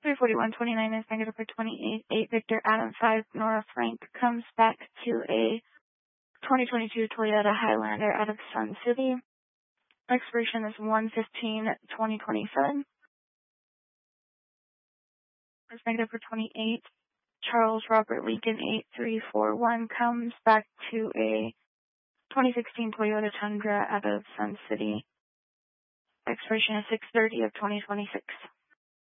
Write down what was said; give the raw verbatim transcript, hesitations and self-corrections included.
three forty-one twenty-nine is negative for twenty-eight. eight Victor Adam five Nora Frank comes back to a twenty twenty-two Toyota Highlander out of Sun City. Expiration is one fifteen twenty twenty-seven. It's negative for twenty-eight. Charles Robert Lincoln eight three four one comes back to a twenty sixteen Toyota Tundra out of Sun City. Expiration is six thirty of twenty twenty-six.